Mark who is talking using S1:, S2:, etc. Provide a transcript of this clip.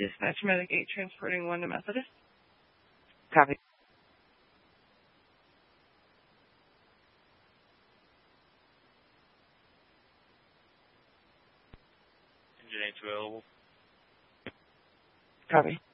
S1: Dispatch Medic 8 transporting 1 to Methodist.
S2: Copy.
S3: Engine 8's available.
S2: Copy.